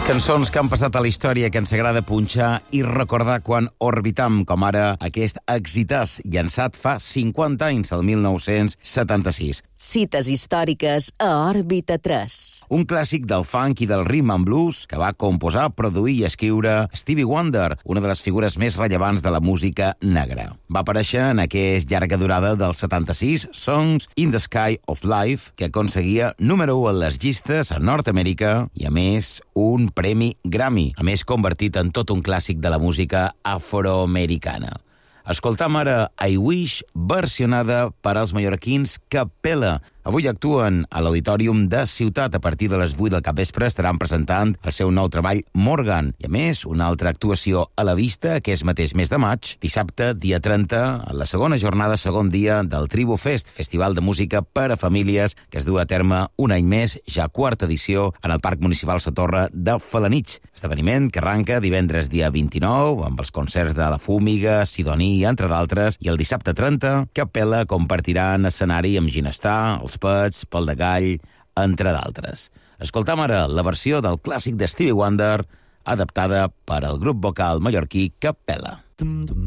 Cançons que han passat a la història, que ens agrada punxar i recordar quan orbitam, com ara aquest Exitàs, llançat fa 50 anys, el 1976. Cites històriques a Òrbita 3. Un clàssic del funk i del rhythm and blues que va composar, produir i escriure Stevie Wonder, una de les figures més rellevants de la música negra. Va aparèixer en aquest llarga durada del 76, Songs in the Sky of Life, que aconseguia número 1 en les llistes a Nord-Amèrica i, a més, un premi Grammy, a més convertit en tot un clàssic de la música afroamericana. Escoltam ara I Wish, versionada per als mallorquins Capella. Avui actuen a l'Auditorium de Ciutat. A partir de les 8 del capvespre estaran presentant el seu nou treball Morgan. I, a més, una altra actuació a la vista aquest mateix mes de maig, dissabte, dia 30, a la segona jornada, segon dia del Tribu Fest, festival de música per a famílies que es du a terme un any més, ja quarta edició, en el Parc Municipal Sa Torre de Felanitx. Esdeveniment que arranca divendres dia 29, amb els concerts de La Fúmiga, Sidoní, entre d'altres, i el dissabte 30, Capella compartirà en escenari amb Ginestar, els Pets, Pol de Gall, entre d'altres. Escoltam ara la versió del clàssic de Stevie Wonder, adaptada per al grup vocal mallorquí Capella.